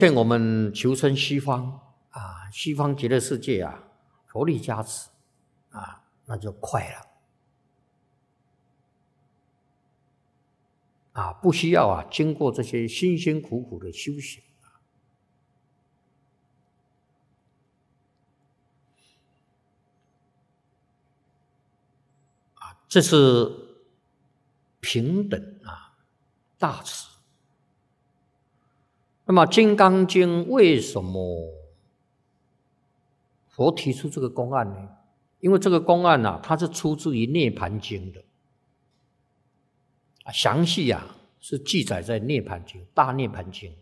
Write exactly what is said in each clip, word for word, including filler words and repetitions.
劝我们求生西方啊，西方极乐世界啊，佛力加持啊，那就快了啊，不需要啊经过这些辛辛苦苦的修行啊，这是平等啊，大慈。那么《金刚经》为什么佛提出这个公案呢？因为这个公案啊，它是出自于《涅盘经》的，详细啊是记载在《涅盘经》《大涅盘经》。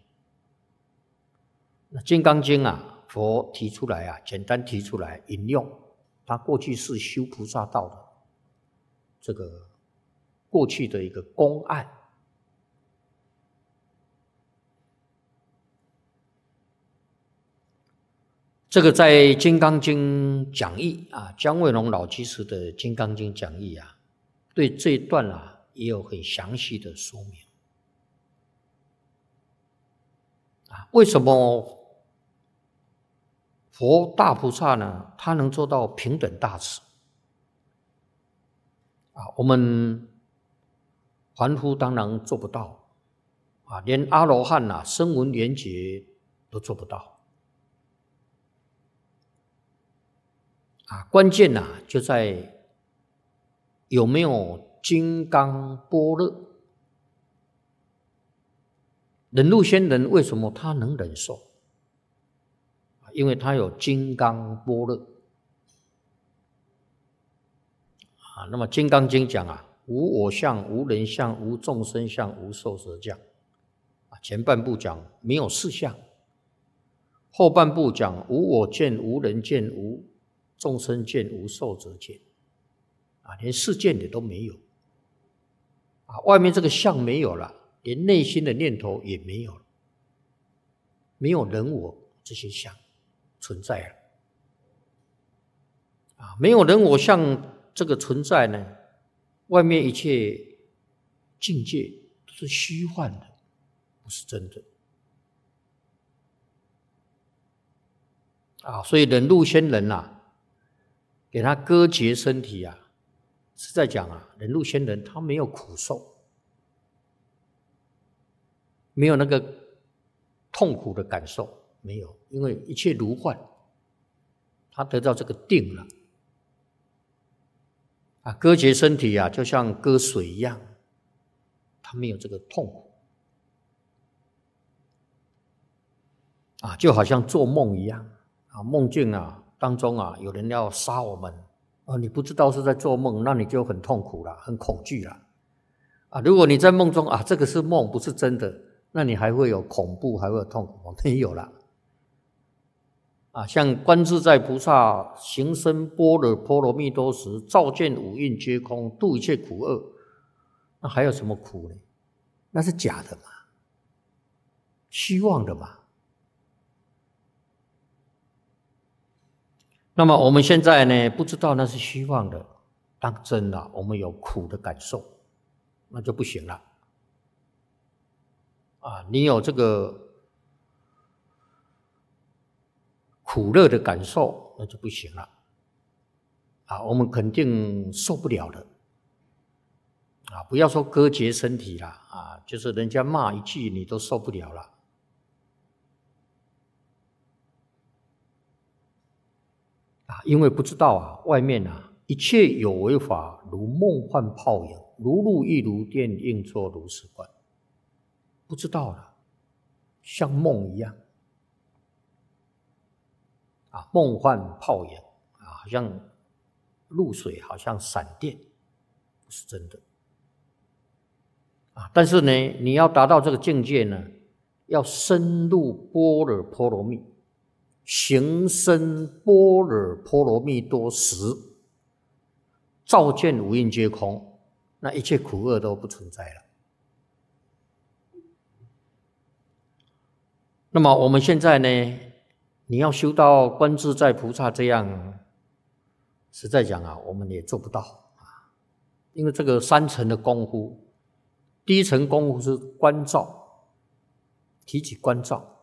那《金刚经》啊，佛提出来啊，简单提出来引用，他过去是修菩萨道的这个过去的一个公案。这个在《金刚经》讲义啊，姜卫龙老居士的《金刚经》讲义啊，对这一段啊也有很详细的说明啊。为什么佛大菩萨呢？他能做到平等大慈啊？我们凡夫当然做不到啊，连阿罗汉啊，声闻缘觉都做不到。啊，关键呐、啊、就在有没有金刚般若。忍辱仙人为什么他能忍受？因为他有金刚般若。啊，那么《金刚经》讲啊，无我相，无人相，无众生相，无寿者相。啊，前半部讲没有四相，后半部讲无我见，无人见，无众生见，无寿者见，啊，连世见的都没有，啊，外面这个相没有了，连内心的念头也没有了，没有人我这些相存在了，啊，没有人我相这个存在呢，外面一切境界都是虚幻的，不是真的，啊，所以忍辱仙人啊。给他割截身体啊，是在讲啊，忍辱仙人他没有苦受，没有那个痛苦的感受，没有，因为一切如幻，他得到这个定了。啊，割截身体啊，就像割水一样，他没有这个痛苦，啊，就好像做梦一样啊，梦境啊。当中啊，有人要杀我们啊，你不知道是在做梦，那你就很痛苦了，很恐惧了啊。如果你在梦中啊，这个是梦，不是真的，那你还会有恐怖，还会有痛苦？没有了啊。像观自在菩萨行深般若波罗蜜多时，照见五蕴皆空，度一切苦厄，那还有什么苦呢？那是假的嘛，虚妄的嘛。那么我们现在呢，不知道那是虚妄的，当真了，我们有苦的感受，那就不行了。啊，你有这个苦乐的感受，那就不行了。啊，我们肯定受不了的。啊，不要说割截身体了，啊，就是人家骂一句你都受不了了。啊，因为不知道啊，外面啊，一切有为法如梦幻泡影，如露亦如电，应作如是观。不知道了，像梦一样啊，梦幻泡影啊，好像露水，好像闪电，不是真的啊。但是呢，你要达到这个境界呢，要深入般若波罗蜜。行深般若波罗蜜多时，照见五蕴皆空，那一切苦厄都不存在了。那么我们现在呢，你要修到观自在菩萨这样，实在讲啊，我们也做不到啊，因为这个三层的功夫，第一层功夫是观照，提起观照。